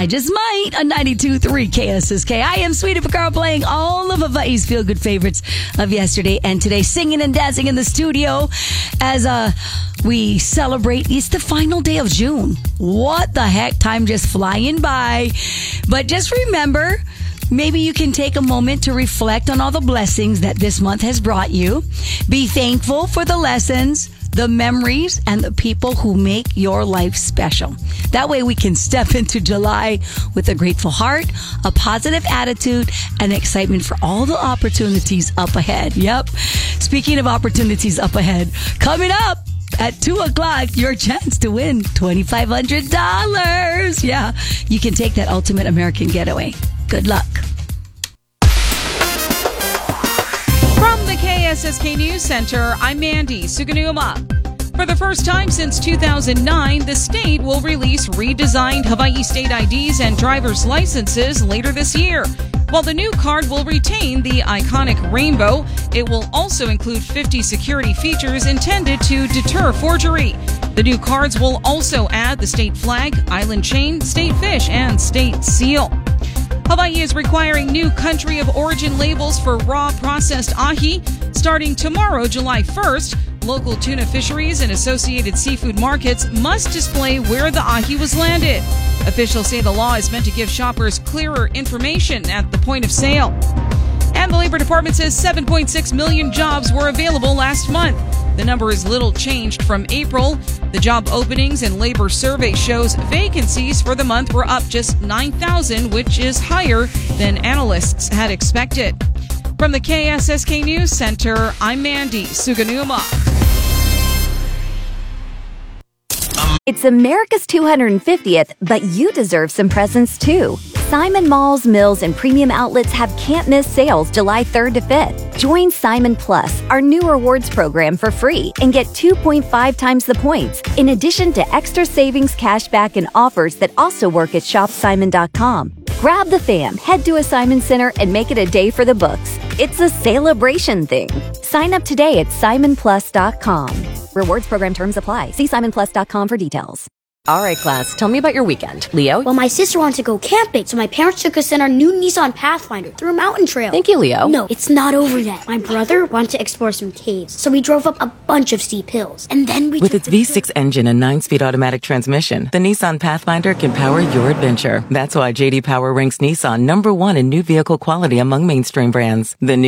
I just might on 92.3 KSSK. I am Sweetie Picaro playing all of Hawaii's feel-good favorites of yesterday and today, singing and dancing in the studio as we celebrate. It's the final day of June. What the heck? Time just flying by. But just remember, maybe you can take a moment to reflect on all the blessings that this month has brought you. Be thankful for the lessons, the memories, and the people who make your life special. That way we can step into July with a grateful heart, a positive attitude, and excitement for all the opportunities up ahead. Yep. Speaking of opportunities up ahead, coming up at 2 o'clock, your chance to win $2,500. Yeah, you can take that ultimate American getaway. Good luck. From the KSSK News Center, I'm Mandy Suganuma. For the first time since 2009, the state will release redesigned Hawaii state IDs and driver's licenses later this year. While the new card will retain the iconic rainbow, it will also include 50 security features intended to deter forgery. The new cards will also add the state flag, island chain, state fish, and state seal. Hawaii is requiring new country of origin labels for raw processed ahi. Starting tomorrow, July 1st, local tuna fisheries and associated seafood markets must display where the ahi was landed. Officials say the law is meant to give shoppers clearer information at the point of sale. And the Labor Department says 7.6 million jobs were available last month. The number is little changed from April. The job openings and labor survey shows vacancies for the month were up just 9,000, which is higher than analysts had expected. From the KSSK News Center, I'm Mandy Suganuma. It's America's 250th, but you deserve some presents too. Simon Malls, Mills, and premium outlets have can't-miss sales July 3rd to 5th. Join Simon Plus, our new rewards program, for free and get 2.5 times the points, in addition to extra savings, cashback, and offers that also work at shopsimon.com. Grab the fam, head to a Simon Center, and make it a day for the books. It's a celebration thing. Sign up today at simonplus.com. Rewards program terms apply. See simonplus.com for details. All right, class, tell me about your weekend. Leo? Well, my sister wanted to go camping, so my parents took us in our new Nissan Pathfinder through a mountain trail. Thank you, Leo. No, it's not over yet. My brother wanted to explore some caves, so we drove up a bunch of steep hills. And then we With its V6 engine and 9-speed automatic transmission, the Nissan Pathfinder can power your adventure. That's why J.D. Power ranks Nissan #1 in new vehicle quality among mainstream brands. The new